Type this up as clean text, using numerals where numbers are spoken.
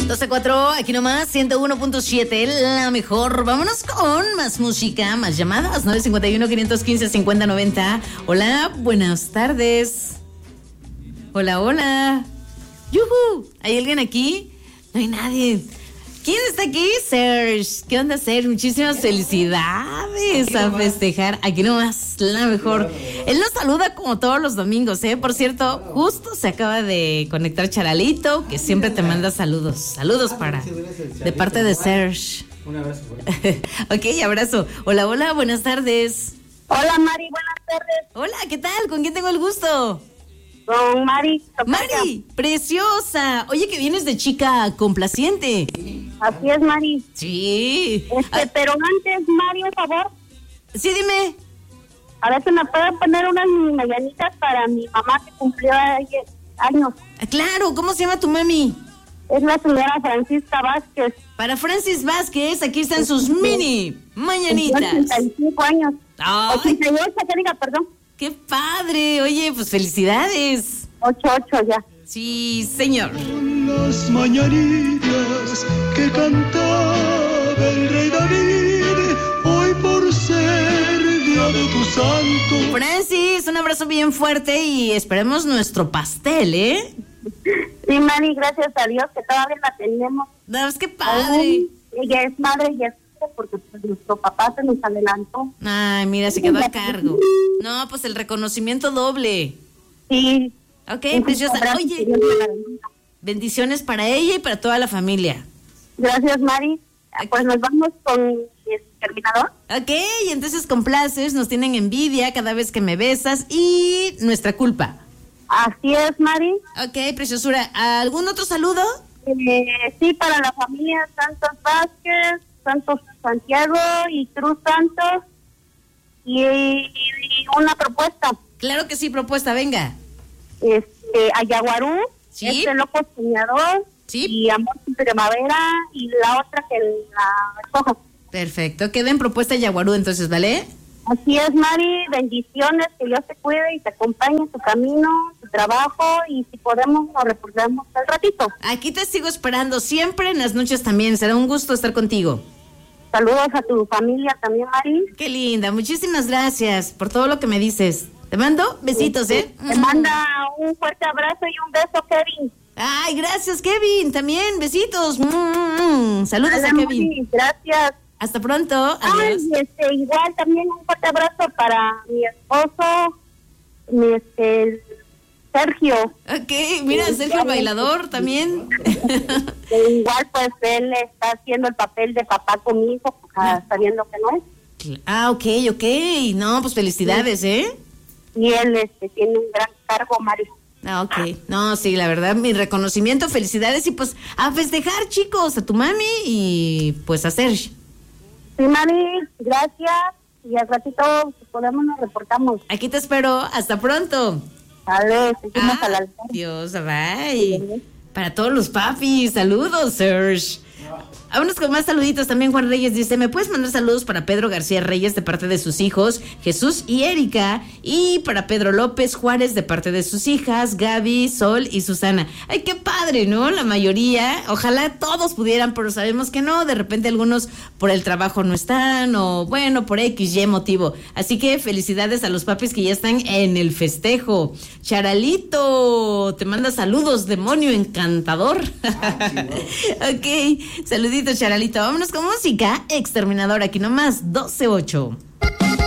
12-4, aquí nomás, 101.7, la mejor. Vámonos con más música, más llamadas, 951-515-5090. Hola, buenas tardes. Hola, hola. ¡Yujú! ¿Hay alguien aquí? No hay nadie. ¿Quién está aquí? Serge. ¿Qué onda, Serge? Muchísimas felicidades a festejar. Aquí nomás, la mejor. Él nos saluda como todos los domingos, ¿eh? Por cierto, justo se acaba de conectar Charalito, que siempre te manda saludos. Saludos de parte de Serge. Un abrazo. Ok, abrazo. Hola, hola, buenas tardes. Hola, Mari, buenas tardes. Hola, ¿qué tal? ¿Con quién tengo el gusto? Con Mari. Mari, preciosa. Oye, que vienes de chica complaciente. Así es, Mari. Sí. Pero antes, Mari, un favor. Sí, dime. A ver si me puede poner unas mañanitas para mi mamá que cumplió ayer años. Claro, ¿cómo se llama tu mami? Es la señora Francisca Vázquez. Para Francis Vázquez, aquí están sus mini mañanitas. 85 años. Ay. 88, que diga, perdón. ¡Qué padre! Oye, pues felicidades. 88 ya. Sí, señor. Las mañanitas que cantaba el rey David, hoy por ser día de tu santo. Francis, un abrazo bien fuerte y esperemos nuestro pastel, ¿eh? Sí, Mari, gracias a Dios que todavía la tenemos. No, es que padre. Ella es madre y es porque pues, nuestro papá se nos adelantó. Ay, mira, se quedó a cargo. No, pues el reconocimiento doble. Sí. Ok, preciosa. Oye, bendiciones para ella y para toda la familia. Gracias, Mari. Pues nos vamos con el terminador. Ok, entonces complaces, nos tienen envidia cada vez que me besas y nuestra culpa. Así es, Mari. Ok, preciosura. ¿Algún otro saludo? Sí, para la familia Santos Vázquez, Santos Santiago y Cruz Santos. Y una propuesta. Claro que sí, propuesta, venga. Ayaguarú, ¿sí? Loco Soñador, ¿sí? Y Amor sin Primavera, y la otra que la escoja. Perfecto, queda en propuesta Yaguarú entonces, ¿vale? Así es, Mari, bendiciones, que Dios te cuide y te acompañe en tu camino, tu trabajo, y si podemos nos reportamos al ratito. Aquí te sigo esperando siempre, en las noches también, será un gusto estar contigo. Saludos a tu familia también, Mari. Qué linda, muchísimas gracias por todo lo que me dices. Te mando besitos, ¿eh? Te manda un fuerte abrazo y un beso, Kevin. Ay, gracias, Kevin, también, besitos. Saludos a Kevin. Mari, gracias. Hasta pronto, adiós. Ay, igual también un fuerte abrazo para mi esposo, Sergio. Ok, mira, Sergio el bailador también. Igual pues él está haciendo el papel de papá con mi hijo, sabiendo que no es. Ah, ok, no, pues felicidades, ¿eh? Y él tiene un gran cargo, Mari. Ah, ok. No, sí, la verdad, mi reconocimiento, felicidades y pues a festejar, chicos, a tu mami y pues a Sergio. Sí, Mari, gracias. Y al ratito, si podemos, nos reportamos. Aquí te espero. Hasta pronto. Vale, seguimos a la altura. Adiós, bye. Para todos los papis, saludos, Serge. Vámonos con más saluditos. También Juan Reyes dice: ¿me puedes mandar saludos para Pedro García Reyes de parte de sus hijos Jesús y Erika? Y para Pedro López Juárez de parte de sus hijas Gaby, Sol y Susana. Ay, qué padre, ¿no? La mayoría, ojalá todos pudieran, pero sabemos que no. De repente algunos por el trabajo no están o bueno, por X, Y motivo. Así que felicidades a los papis que ya están en el festejo. Charalito, te manda saludos, demonio encantador. Ok, saluditos, Charalito. Vámonos con música. Exterminador, aquí nomás, 12-8.